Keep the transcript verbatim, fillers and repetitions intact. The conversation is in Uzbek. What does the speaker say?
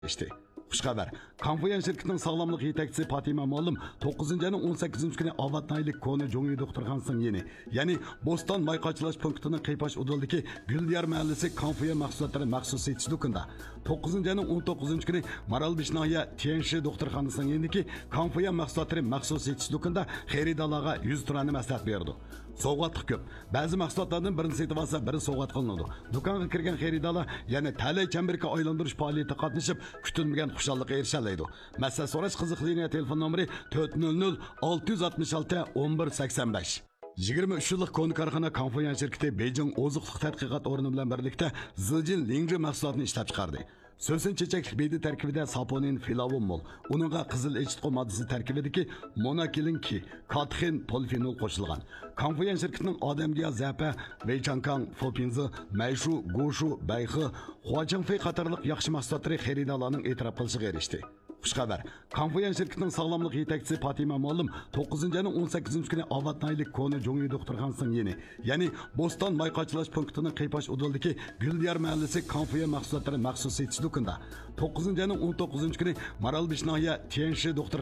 İşte, xush xabar. Konfuyan şirketining sog'lomlik yetakchisi Fatima Mo'lim to'qqizinchi ayning o'n sakkizinchi kuni Avatnaylik Koni Jongi doktorxonasining yeni, ya'ni Bo'ston mayqachilash punktining Qiypash udildagi Guldiyar mahallasi Konfuyan mahsulotlari maxsus setish do'konida, to'qqizinchi ayning o'n to'qqizinchi kuni Maralbish noya Tianshi doktorxonasining yenidagi Konfuyan mahsulotlari maxsus setish do'konida xaridorlarga yuz turani maslahat berdi. Sovg'atlik ko'p. Ba'zi mahsulotlardan birini sotib olsa, biri sovg'at qilinadi. Do'konga kirgan xaridorlar yana talay chamberga aylantirish faoliyatida qatnashib, kutilmagan xushallikqa erishalaydi. Masala so'rash qiziqligiga telefon nomeri to'rt nol nol olti oltmish olti o'n bir sakson besh. yigirma uch yillik Koni korxona Konfuyan shirkati Beijing oziqlik tadqiqot o'rni bilan birlikda Zijin Lingri mahsulotini ishlab chiqardi. So'sin chechaklik bedi tarkibida saponin filavon mol, uningga qizil echitqo moddasi tarkibidagi monokilinki, katxin polifenol qo'shilgan. Konfuyan shirkatining odamga zapa, veychankang, fopinzi, mayshu, goshu, bayxi, huachangfey qatorliq yaxshi mahsulotlari xaridorlarning e'tirof qilishiga erishdi. Xush xabar. Konfuyan şirketining sog'lomlik yetakchisi Fatima Mo'lim to'qqizinchi ayning o'n sakkizinchi kuni Avatnaylik Koni Jongi doktorxonasining yeni, ya'ni Bo'ston mayqachilash punktining Qiypash udildagi Guldiyar mahallasi Konfuyan mahsulotlari maxsus setish do'konida, to'qqizinchi ayning o'n to'qqizinchi kuni Maralbish noya Tianshi doktor